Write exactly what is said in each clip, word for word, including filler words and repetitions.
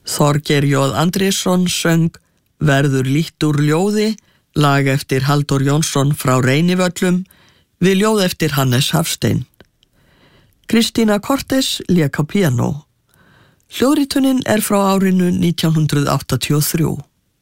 Þorgeir J. Andrésson söng Verður lítt úr ljóði, lag eftir Halldór Jónsson frá Reynivöllum, við ljóð eftir Hannes Hafstein. Kristína Cortes lék á píanó. Hljóðritunin er frá árinu nítján hundrað áttatíu og þrjú.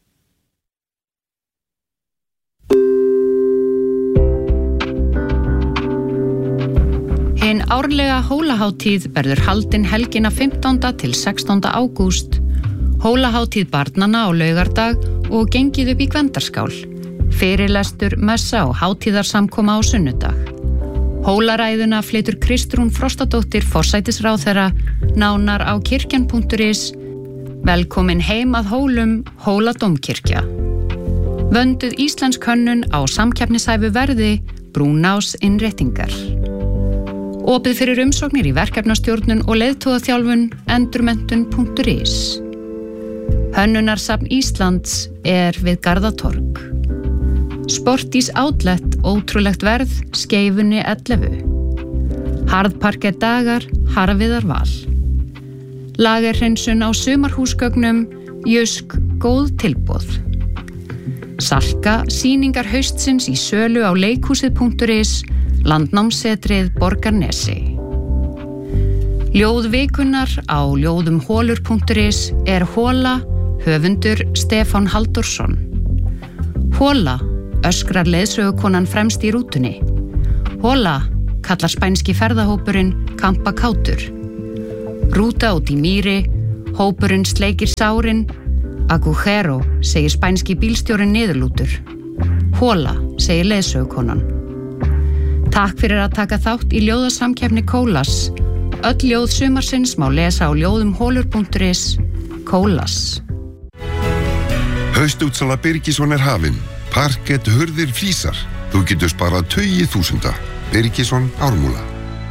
Hin árlega hólahátíð verður haldin helgina fimmtánda til sextánda ágúst. Hólahátíð barnanna á laugardag og gengið upp í Gvendarskál. Fyrirlestur, messa og hátíðarsamkoma á sunnudag. Hólaræðuna flytur Kristrún Frostadóttir forsætisráðherra, nánar á kirkjan punktur is. Velkomin heim að hólum, Hóladómkirkja. Vönduð íslensk hönnun á samkeppnishæfu verði, Brúnás innréttingar. Opið fyrir umsóknir í verkefnastjórnun og leiðtogaþjálfun, endurmenntun punktur is. Hönnunarsafn Íslands er við Garðatorg. Sportís Outlet, ótrúlegt verð, Skeifunni ellefu. Harðparkett dagar, Harðviðar val. Lagerhreinsun á sumarhúsgögnum, Jusk, góð tilboð. Salka, sýningar haustsins í sölu á leikhúsið punktur is, Landnámssetrið Borgarnesi. Ljóð vikunnar á ljóðumholur punktur is er Hóla, höfundur Stefán Halldórsson. Hóla, öskrar leiðsögukonan fremst í rútunni. Hóla, kallar spænski ferðahópurinn Kampa Kátur. Rúta út í mýri, hópurinn sleikir sárin, Agujero, segir spænski bílstjórinn niðurlútur. Hóla, segir leiðsögukonan. Takk fyrir að taka þátt í ljóðasamkeppni Kólas. Öll ljóð sumarsins má lesa á ljóðumholur punktur is. Kólas. Haustútsala Birgisson er hafin. Parkett hurðir flísar. Þú getur sparað tugi þúsunda. Birgisson Ármúla.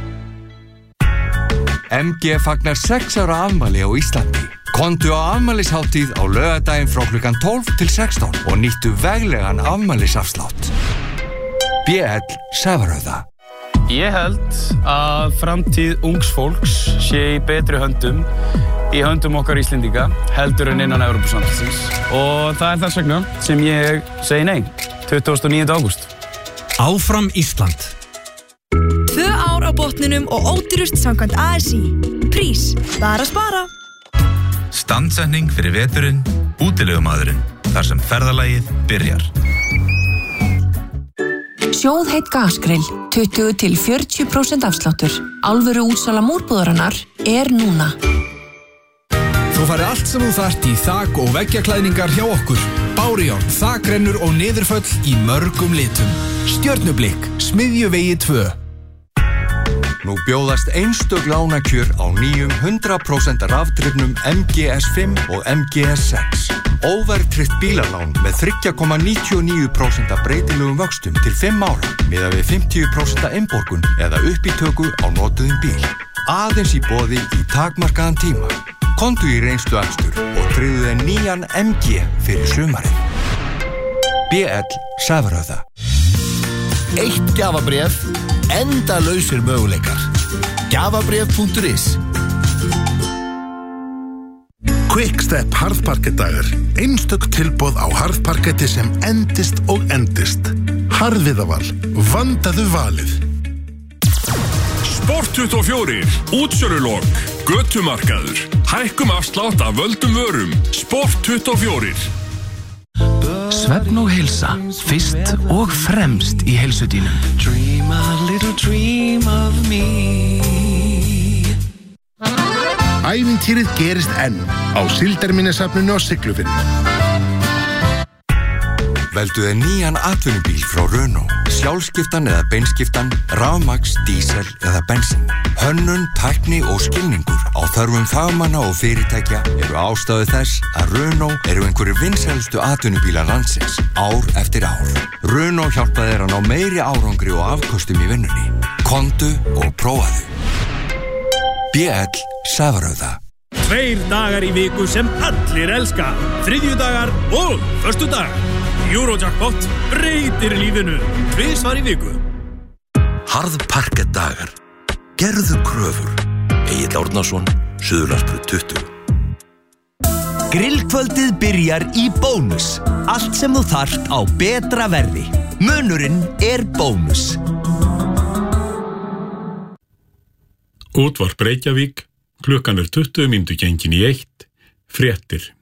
M G fagnar sex ára afmæli á Íslandi. Komdu á afmælishátíð á laugardaginn frá klukkan tólf til sextán og nýttu veglegan afmælisafslátt. B L Sævarauða. Ég held að framtíð ungs fólks sé í betri höndum, í höndum okkar Íslendinga, heldur en innan Evrópusambandsins. Og það er þess vegna sem ég segi nei, tuttugasta og níunda ágúst. Áfram Ísland. Tvö ár á botninum og ódýrust samkvæmt A S í. Prís, bara spara. Standsetning fyrir veturinn, útilegumadurinn, þar sem ferðalagið byrjar. Sjóðheitt gasgrill, tuttugu til fjörutíu prósent afsláttur. Alvöru útsala múrbúðarinnar er núna. Þú færði allt sem þú þarft í þak- og veggjaklæðningar hjá okkur. Bárujárn, þakrennur og niðurföll í mörgum litum. Stjörnublikk, Smiðjuvegi tvö. Nú bjóðast einstök lánakjör á nýjum hundrað prósent rafdrifnum M G S fimm og M G S sex. Óverðtryggt bílalán með þrjú komma níutíu og níu prósent breytilegum vöxtum til fimm ára miðað við fimmtíu prósent innborgun eða uppítöku á notuðum bíl. Aðeins í boði í takmarkaðan tíma. Komdu í reynsluakstur og tryggðu þér nýjan M G fyrir sumarið. B L Sævarauða. Eitt gjafabréf, endalausir möguleikar. gjafabréf punktur is. Quickstep harðparkettdagar. Einstök tilboð á harðparketti sem endist og endist. Harðviðaval. Vandaðu valið. Sport tuttugu og fjögur. Útsölulok. Götumarkaður. Hækkum afslátt af völdum vörum. Sport tuttugu og fjögur. Svefn og heilsa. Fyrst og fremst í heilsudínum. Dream a little dream of me. Ævintýrið gerist enn á Síldarminjasafninu á Siglufirði. Veldu þér nýjan atvinnubíl frá Renault. Sjálfskiptan eða beinskiptan, rafmagns, dísel eða bensín. Hönnun, tækni og skilningur á þörfum fagmanna og fyrirtækja eru ástæðu þess að Renault eru einhverjir vinsælustu atvinnubílar landsins ár eftir ár. Renault hjálpa þér að ná meiri árangri og afköstum í vinnunni. Komdu og prófaðu. B L Sævarauða. Tveir dagar í viku sem allir elska. Þriðjudagar og föstudagar. Eurojackpot breytir lífinu. Tvisvar í viku. Harðparkettdagar. Gerðu kröfur. Egill Árnason, Suðurlandsbraut tuttugu. Grillkvöldið byrjar í Bónus. Allt sem þú þarft á betra verði. Munurinn er Bónus. Útvarp Reykjavík, klukkan er tuttugu mínútur gengin í eitt, fréttir.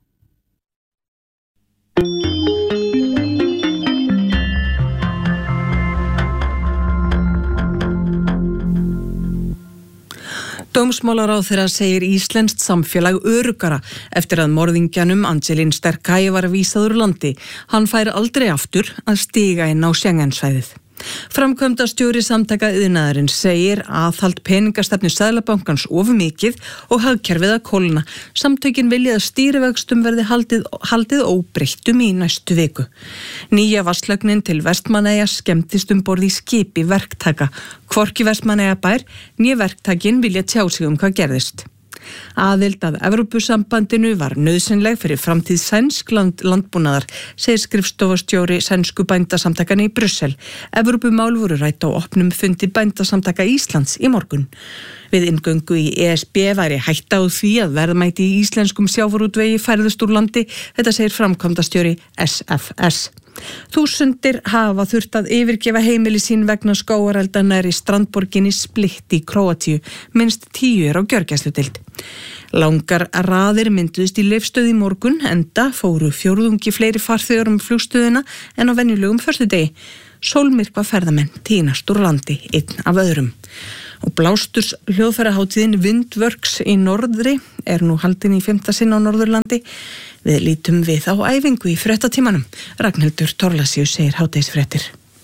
Dómsmálaráðherra segir íslenskt samfélag öruggara eftir að morðingjanum Angelin Sterkaj var vísað úr landi. Hann fær aldrei aftur að stíga inn á Schengensvæðið. Framkvæmdastjóri Samtaka iðnaðarins segir aðhald peningastefnu Seðlabankans of mikið og hagkerfið að kólna. Samtökin vilja að stýrivöxtum verði haldið, haldið óbreyttum í næstu viku. Nýja vatnslögnin til Vestmannaeyja skemmtist um borð í skipi verktaka. Hvorki Vestmannaeyjabær né verktakin vilja tjá sig um hvað gerðist. Aðild að Evrópusambandinu var nauðsynleg fyrir framtíð sænsk land, landbúnaðar, segir skrifstofastjóri sænsku bændasamtakana í Brussel. Evrópumál voru rædd á opnum fundi bændasamtaka Íslands í morgun. Við inngöngu í E S B væri hætta á því að verðmæti í íslenskum sjávarútvegi færðust úr landi, þetta segir framkvæmdastjóri S F S. Þúsundir hafa þurft að yfirgefa heimili sín vegna skógareldana í strandborginni Split í Króatíu, minnst tíu er á gjörgæsludeild. Langar raðir mynduðist í Leifsstöð í morgun, enda fóru fjórðungi fleiri farþegar um flugstöðina en á venjulegum föstudegi. Sólmyrkva ferðamenn tínast úr landi, einn af öðrum. Og blásturs hljóðfærahátíðin Windworks í norðri er nú haldin í fimmta sinn á Norðurlandi. Við lítum við á æfingu í fréttatímanum. Ragnhildur Thorlacius segir hádegisfréttir.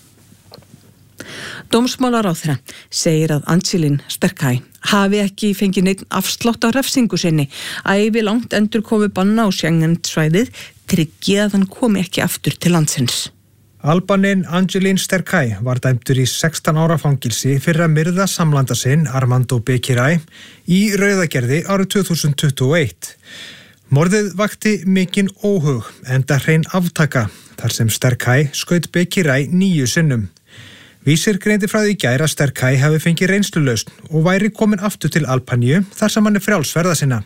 Dómsmálaráðherra segir að Angelin Sterkaj hafi ekki fengið neinn afslátt á refsingu sinni. Ævi langt endurkomu banna á Schengensvæðið tryggi að hann komi ekki aftur til landsins. Albaninn Angelin Sterkaj var dæmdur í sextán ára fangilsi fyrir að myrða samlanda sinn Armando Bekiray í Rauðagerði árið tvö þúsund tuttugu og eitt. Morðið vakti mikinn óhug enda hrein aftaka þar sem Sterkaj skaut Bekiray níu sinnum. Vísir greindi frá því í gær að Sterkaj hafi fengið reynslulausn og væri komin aftur til Albaníu þar sem hann er frjálsferða sinna.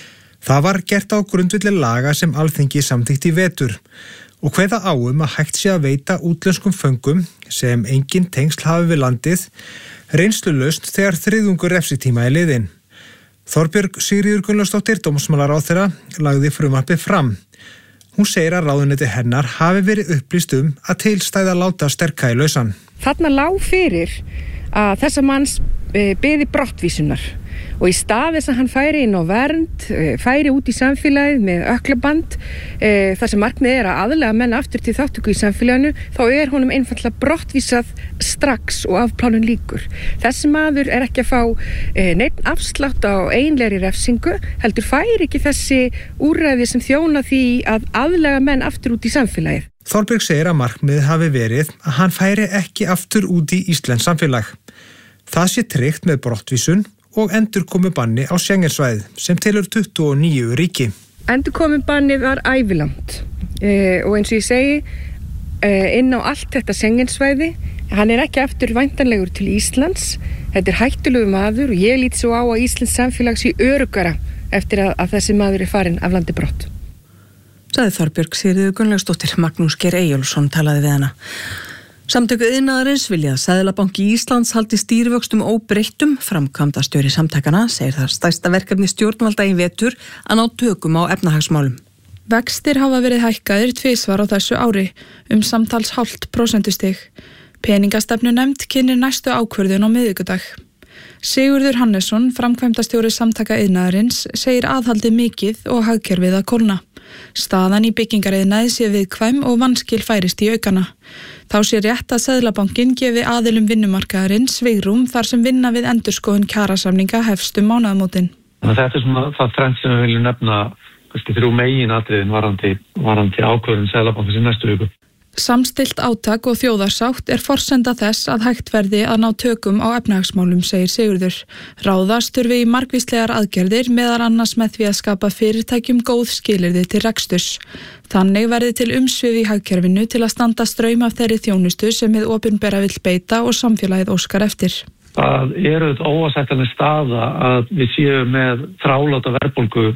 Það var gert á grundvelli laga sem Alþingi samþykkti í vetur og kveða á um að hægt sé að veita útlenskum föngum sem engin tengsl hafi við landið reynslulausn þegar þriðjungur refsitíma er liðinn. Þorbjörg Sigríður Gunnlaugsdóttir, dómsmálaráðherra, lagði frumvarpið fram. Hún segir að ráðuneyti hennar hafi verið upplýst um að til stæði að láta Sterkaj lausan. Þarna lá fyrir að þessa manns beði brottvísunar og í stað þess að hann færi inn á vernd, færi út í samfélagið með ökklaband, þar sem markmið er að aðlaga menn aftur til þáttöku í samfélaginu, þá er honum einfaldlega brottvísað strax og afplánun líkur. Þessi maður er ekki að fá neinn afslátt á einlegri refsingu, heldur færi ekki þessi úrræði sem þjóna því að aðlaga menn aftur út í samfélagið. Þorbjörg segir að markmið hafi verið að hann færi ekki aftur út í íslenskt samfélag. Það sé tryggt með brottvísun og endurkomubanni á Schengensvæðið sem telur tuttugu og níu ríki. Endurkomubannið var ævilangt e, og eins og ég segi e, inn á allt þetta Schengensvæði. Hann er ekki aftur væntanlegur til Íslands. Þetta er hættulegu maður og ég lít svo á að Íslands samfélag sé öruggara eftir að, að þessi maður er farin af landi brott. Sagði Þorbjörg Sigríður Gunnlaugsdóttir. Magnús Geir Eyjólfsson talaði við hana. Samtöku iðnaðarins vilja að Seðlabanki Íslands haldi stýrivöxtum óbreyttum. Framkvæmdastjóri samtakana segir það stærsta verkefni stjórnvalda í vetur að ná tökum á efnahagsmálum. Vextir hafa verið hækkaðir tvisvar á þessu ári um samtals hálft prósentustig. Peningastefnunefnd kynnir næstu ákvörðun á miðvikudag. Sigurður Hannesson, framkvæmdastjóri Samtaka iðnaðarins, segir aðhaldið mikið og hagkerfið að kólna. Staðan í byggingariðnaði sé viðkvæm og vanskil færist í aukana. Þá sé rétt að Seðlabankinn gefi aðilum vinnumarkaðarins svigrúm þar sem vinna við endurskoðun kjarasamninga hefst um mánaðamótin. Þetta er svona það þrennt sem við viljum nefna þrjú megin atriðin varðandi, varðandi ákvörðun Seðlabankans í næstu viku. Samstillt átak og þjóðarsátt er forsenda þess að hægt verði að ná tökum á efnahagsmálum, segir Sigurður. Ráðast þurfi í margvíslegar aðgerðir meðal annars með því að skapa fyrirtækjum góð skilyrði til reksturs. Þannig verði til umsvif í hagkerfinu til að standa straum af þeirri þjónustu sem hið opinbera vill beita og samfélagið óskar eftir. Það er auðvitað óásættanleg staða að við séum með þráláta verðbólgu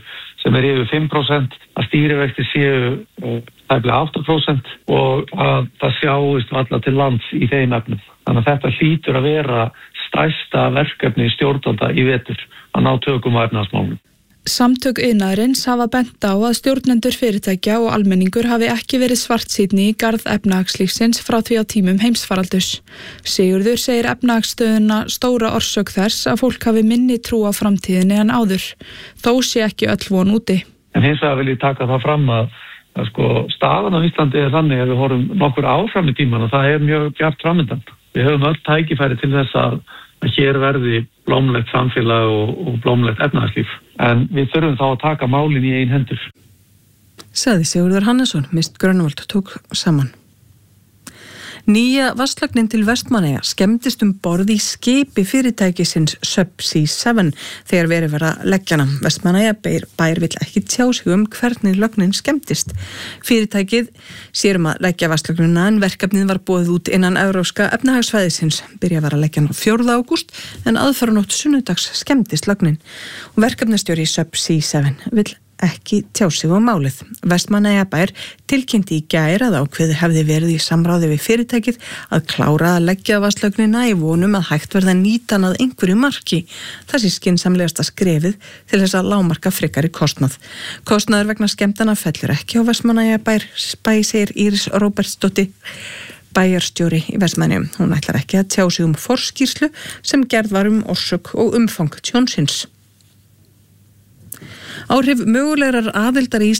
sem er yfir fimm prósent, að stýrivextir séu tæplega átta prósent og að það sjáist alla til lands í þeim efnum. Þannig að þetta hlýtur að vera stærsta verkefni stjórnvalda í vetur að ná tökum á efnahagsmálum. Samtök iðnaðarins hafa bent á að stjórnendur fyrirtækja og almenningur hafi ekki verið svartsýnni í garð efnahagslífsins frá því á tímum heimsfaraldurs. Sigurður segir efnahagsstöðuna stóra orsök þess að fólk hafi minni trú á framtíðinni en áður. Þó sé ekki öll von úti. En hins vegar vil ég taka það fram að, að sko, staðan á Íslandi er þannig að við horfum nokkur áfram í tíman og það er mjög bjart framöndan. Við höfum öll tækifæri til þess að, að hér verði blómlegt samfélag og, og blómlegt efnahagslíf. En við þurfum þá að taka málin í ein hendur. Sagði Sigurður Hannesson, Mist Grönvold tók saman. Nýja vatnslögnin til Vestmannaeyja skemmdist um borð í skipi fyrirtækisins Subsea seven þegar verið var að leggja hana. Vestmannaeyja bær vill ekki tjá sig um hvernig lögnin skemmdist. Fyrirtækið sér um að leggja vatnslögnina en verkefnið var boðið út innan evrópska efnahagssvæðisins. Byrjað var að leggja hana fjórða ágúst en aðfaranótt sunnudags skemmdist lögnin. Og verkefnastjóri Subsea seven vill ekki tjá sig um málið. Vestmannaeyjabær tilkynnti í gær að ákveði hefði verið í samráði við fyrirtækið að klára að leggja vatnslögnina í vonum að hægt verða nýtan að einhverju marki. Það sé skynsamlegasta skrefið til þess að lágmarka frekari kostnað. Kostnaður vegna skemmtana fellur ekki á Vestmannaeyjabær, segir Íris Róbertsdóttir, bæjarstjóri í Vestmannaeyjum. Hún ætlar ekki að tjá sig um forskýrslu sem gerð var um orsök og umfang tjónsins. Áhrif mögulegar aðildar í